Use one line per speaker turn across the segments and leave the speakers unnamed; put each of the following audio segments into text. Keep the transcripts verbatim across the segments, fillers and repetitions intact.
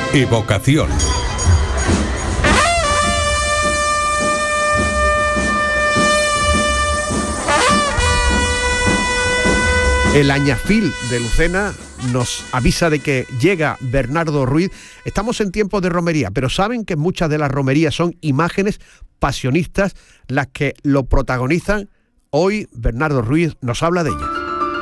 Evocación.
El Añafil de Lucena nos avisa de que llega Bernardo Ruiz. Estamos en tiempos de romería, pero saben que muchas de las romerías son imágenes pasionistas las que lo protagonizan. Hoy Bernardo Ruiz nos habla de ellas.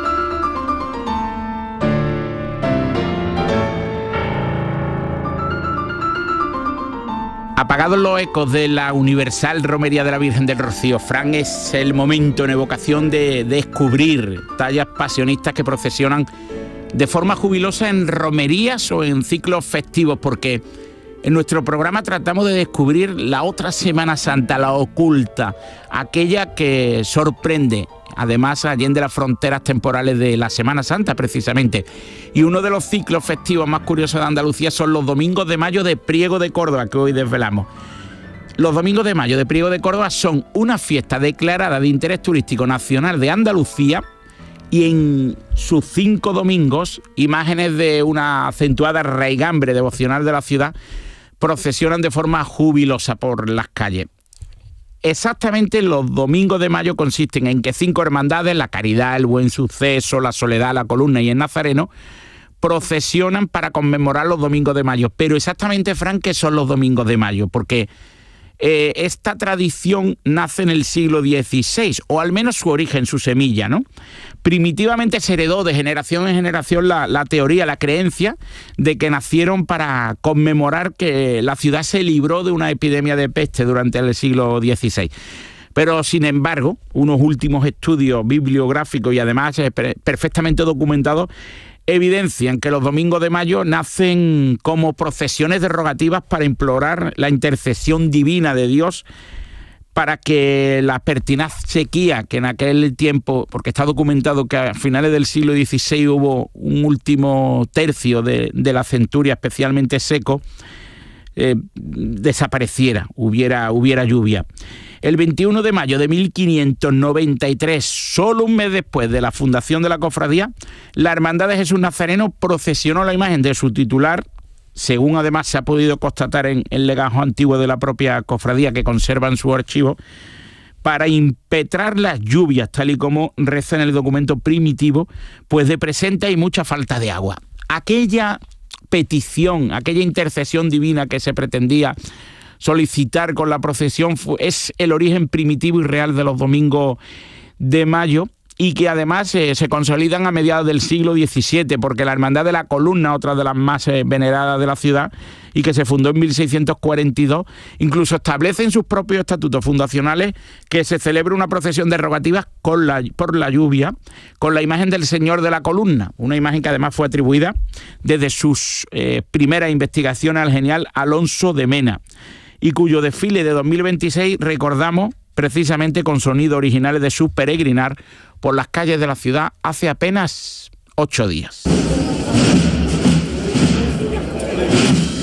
Apagados los ecos de la universal romería de la Virgen del Rocío, Fran, es el momento en evocación de descubrir tallas pasionistas que procesionan de forma jubilosa en romerías o en ciclos festivos, porque en nuestro programa tratamos de descubrir la otra Semana Santa, la oculta, aquella que sorprende, además allende las fronteras temporales de la Semana Santa precisamente. Y uno de los ciclos festivos más curiosos de Andalucía son los domingos de mayo de Priego de Córdoba, que hoy desvelamos. Los domingos de mayo de Priego de Córdoba son una fiesta declarada de interés turístico nacional de Andalucía, y en sus cinco domingos, imágenes de una acentuada raigambre devocional de la ciudad procesionan de forma jubilosa por las calles. Exactamente, los domingos de mayo consisten en que cinco hermandades, la Caridad, el Buen Suceso, la Soledad, la Columna y el Nazareno, procesionan para conmemorar los domingos de mayo. Pero exactamente, Fran, ¿qué son los domingos de mayo? Porque eh, esta tradición nace en el siglo dieciséis, o al menos su origen, su semilla, ¿no? Primitivamente se heredó de generación en generación la, la teoría, la creencia de que nacieron para conmemorar que la ciudad se libró de una epidemia de peste durante el siglo dieciséis. Pero, sin embargo, unos últimos estudios bibliográficos y además eh, perfectamente documentados evidencian que los domingos de mayo nacen como procesiones derogativas para implorar la intercesión divina de Dios para que la pertinaz sequía que en aquel tiempo, porque está documentado que a finales del siglo dieciséis hubo un último tercio de, de la centuria especialmente seco, eh, desapareciera, hubiera, hubiera lluvia. El veintiuno de mayo de mil quinientos noventa y tres, solo un mes después de la fundación de la cofradía, la Hermandad de Jesús Nazareno procesionó la imagen de su titular, según además se ha podido constatar en el legajo antiguo de la propia cofradía que conserva en su archivo, para impetrar las lluvias, tal y como reza en el documento primitivo, pues de presente hay mucha falta de agua. Aquella petición, aquella intercesión divina que se pretendía solicitar con la procesión es el origen primitivo y real de los domingos de mayo, y que además eh, se consolidan a mediados del siglo diecisiete, porque la Hermandad de la Columna, otra de las más eh, veneradas de la ciudad, y que se fundó en mil seiscientos cuarenta y dos, incluso establece en sus propios estatutos fundacionales que se celebre una procesión derogativa con la, por la lluvia, con la imagen del Señor de la Columna, una imagen que además fue atribuida desde sus eh, primeras investigaciones al genial Alonso de Mena, y cuyo desfile de dos mil veintiséis recordamos precisamente con sonidos originales de su peregrinar por las calles de la ciudad hace apenas ocho días.